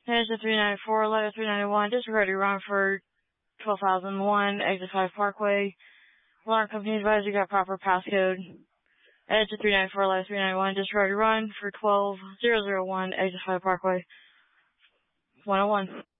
Headed to 394, letter 391, disregard your run for 12,001, exit 5 Parkway. Alarm company advised you got proper passcode. Headed to 394, letter 391, disregard your run for 12001, exit 5 Parkway. 101.